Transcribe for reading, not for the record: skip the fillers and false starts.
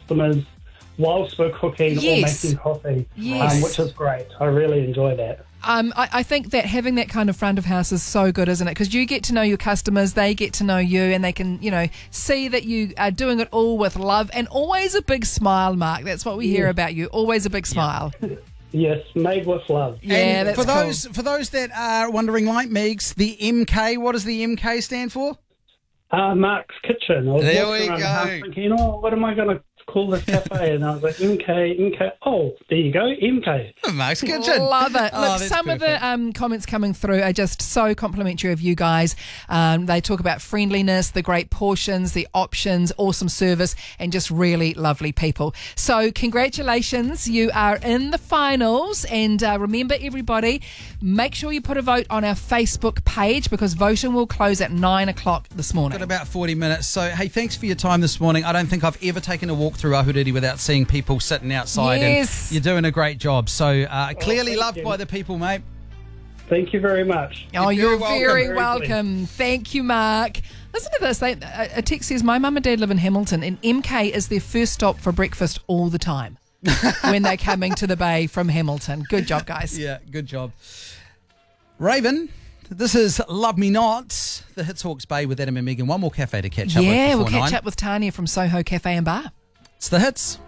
customers whilst we're cooking or making coffee, which is great. I really enjoy that. I think that having that kind of front of house is so good, isn't it? Because you get to know your customers, they get to know you, and they can, see that you are doing it all with love and always a big smile, Mark. That's what we hear about you. Always a big smile. Yes, made with love. Yeah, and that's cool. For those that are wondering, like Megs, the MK, what does the MK stand for? Mark's Kitchen. I was There walking we around the go. house thinking, what am I going to call this cafe? And I was like, MK. Oh, there you go, MK. Mark's Kitchen. Love it. Oh, Look, that's some of the comments coming through are just so complimentary of you guys. They talk about friendliness, the great portions, the options, awesome service, and just really lovely people. So congratulations. You are in the finals. And remember, everybody, make sure you put a vote on our Facebook page because voting will close at 9 o'clock this morning. Got about 40 minutes. So, hey, thanks for your time this morning. I don't think I've ever taken a walk through Ahuriri without seeing people sitting outside. Yes. And you're doing a great job. So, clearly thank loved you. by the people, mate. Thank you very much. Oh, you're very Very welcome. Thank you, Mark. Listen to this. A text says, my mum and dad live in Hamilton and MK is their first stop for breakfast all the time when they're coming to the bay from Hamilton. Good job, guys. Yeah, good job. Raven, this is Love Me Not, the Hits Hawke's Bay with Adam and Megan. One more cafe to catch up with Yeah, before we'll catch 9. up with Tanya from Soho Cafe and Bar. It's the Hits.